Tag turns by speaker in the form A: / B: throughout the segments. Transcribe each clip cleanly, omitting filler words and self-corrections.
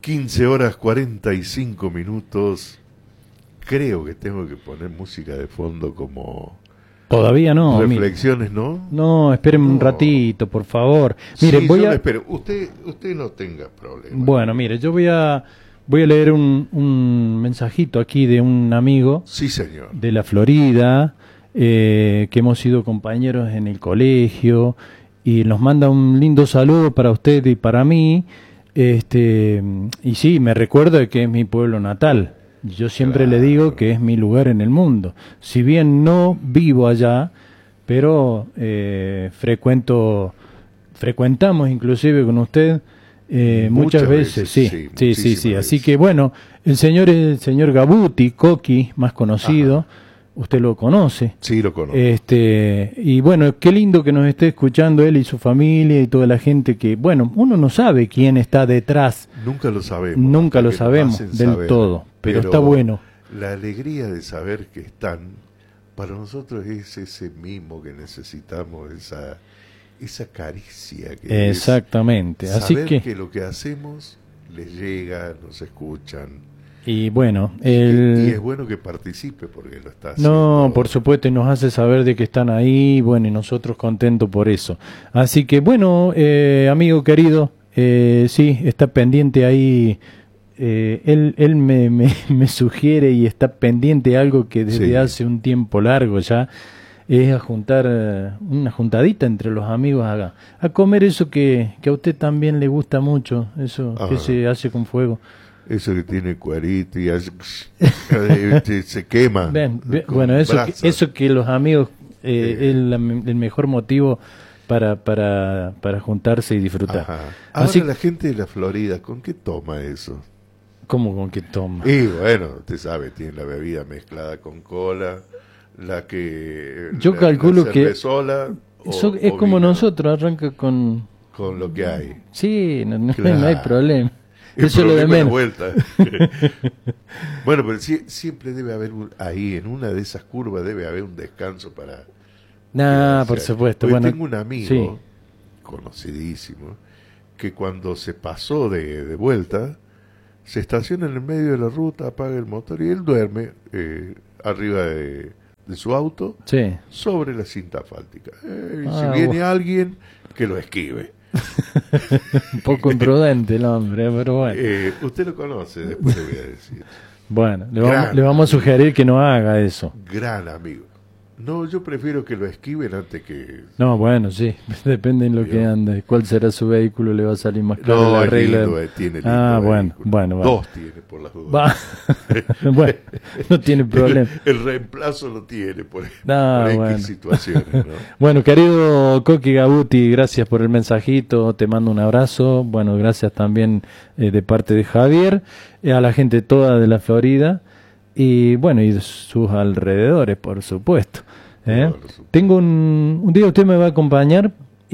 A: 15 horas 45 minutos. Creo que tengo que poner música de fondo como
B: Todavía no.
A: reflexiones, ¿no?
B: No, espérenme un ratito, por favor. Mire,
A: sí,
B: voy
A: yo
B: a...
A: lo espero. Usted no tenga problema.
B: Bueno, mire, yo voy a leer un mensajito aquí de un amigo.
A: Sí, señor.
B: De la Florida, que hemos sido compañeros en el colegio, y nos manda un lindo saludo para usted y para mí. Y sí, me recuerdo de que es mi pueblo natal. Yo siempre le digo que es mi lugar en el mundo. Si bien no vivo allá, pero frecuentamos inclusive con usted muchas veces, sí. Así que bueno, el señor Gabuti, Coqui, más conocido. Ajá. Usted lo conoce.
A: Sí, lo conozco.
B: Y bueno, qué lindo que nos esté escuchando él y su familia y toda la gente que, bueno, uno no sabe quién está detrás.
A: Nunca lo sabemos.
B: Nunca lo sabemos del todo, pero está bueno.
A: La alegría de saber que están, para nosotros es ese mimo que necesitamos, esa caricia. Que
B: exactamente.
A: Es
B: Así
A: saber que lo que hacemos les llega, nos escuchan.
B: Y bueno,
A: y es bueno que participe porque lo está haciendo.
B: No, por supuesto, y nos hace saber de que están ahí, bueno, y nosotros contentos por eso. Así que bueno, amigo querido, sí, está pendiente ahí, él me sugiere y está pendiente algo que desde hace un tiempo largo ya, es a juntar una juntadita entre los amigos a comer eso que a usted también le gusta mucho, eso que se hace con fuego.
A: Eso que tiene cuerito y se quema.
B: Bueno, eso que los amigos es el mejor motivo para juntarse y disfrutar.
A: Ajá. Ahora así, la gente de la Florida, ¿con qué toma eso?
B: ¿Cómo con qué toma?
A: Y bueno, usted sabe, tiene la bebida mezclada con cola, la que...
B: Yo calculo que eso es como
A: vino.
B: Nosotros, arranca con
A: lo que hay.
B: Sí, no hay problema. Eso es lo de menos.
A: Vuelta. Bueno, pero siempre debe haber ahí, en una de esas curvas, debe haber un descanso para...
B: por supuesto.
A: Bueno, tengo un amigo, conocidísimo, que cuando se pasó de vuelta, se estaciona en el medio de la ruta, apaga el motor y él duerme arriba de su auto, sobre la cinta asfáltica. Si viene alguien, que lo esquive.
B: Un poco imprudente el hombre, pero bueno.
A: Usted lo conoce, después le voy a decir.
B: Bueno, le vamos a sugerir que no haga eso.
A: Gran amigo. No, yo prefiero que lo esquiven antes que...
B: No, bueno, sí, depende en lo que ande. ¿Cuál será su vehículo? Le va a salir más caro la regla.
A: Tiene lindo
B: bueno.
A: Dos tiene, por las dudas.
B: Bueno, no tiene problema.
A: El reemplazo lo tiene por X situaciones, ¿no?
B: Bueno, querido Coqui Gabuti, gracias por el mensajito, te mando un abrazo. Bueno, gracias también de parte de Javier, a la gente toda de la Florida. Y bueno, y sus alrededores, por supuesto. Tengo un día usted me va a acompañar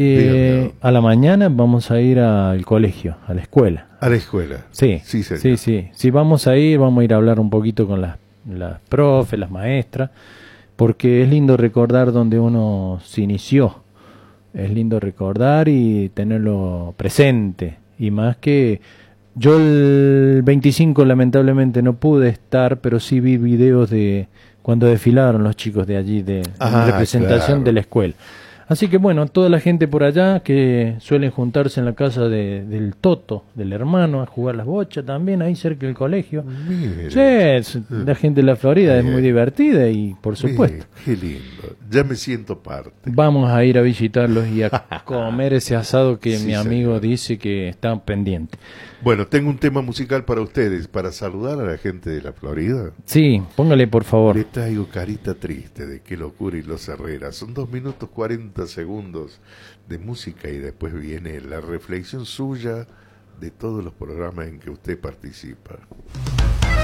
B: a la mañana, vamos a ir al colegio, a la escuela.
A: ¿A la escuela?
B: Sí, sí, vamos a ir a hablar un poquito con las profes, las maestras, porque es lindo recordar donde uno se inició, es lindo recordar y tenerlo presente, y más que... Yo el 25 lamentablemente no pude estar, pero sí vi videos de cuando desfilaron los chicos de allí, de representación de la escuela. Así que bueno, toda la gente por allá que suelen juntarse en la casa del Toto, del hermano, a jugar las bochas también, ahí cerca del colegio. Mire. Sí, la gente de la Florida es muy divertida y por supuesto.
A: Qué lindo, ya me siento parte.
B: Vamos a ir a visitarlos y a comer ese asado que mi amigo dice que está pendiente.
A: Bueno, tengo un tema musical para ustedes, para saludar a la gente de la Florida.
B: Sí, póngale por favor.
A: Le traigo Carita Triste de Qué Locura y Los Herrera. Son 2 minutos 40 segundos de música y después viene la reflexión suya de todos los programas en que usted participa.